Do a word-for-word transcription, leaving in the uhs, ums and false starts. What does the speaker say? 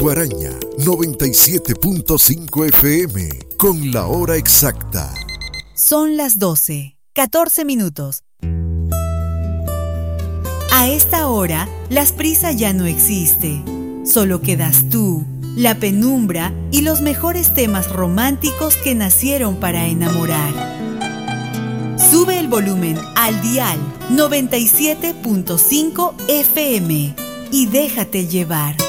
Guaraña noventa y siete punto cinco F M con la hora exacta. Son las doce, catorce minutos. A esta hora, las prisas ya no existe. Solo quedas tú, la penumbra y los mejores temas románticos que nacieron para enamorar. Sube el volumen al dial noventa y siete punto cinco F M y déjate llevar.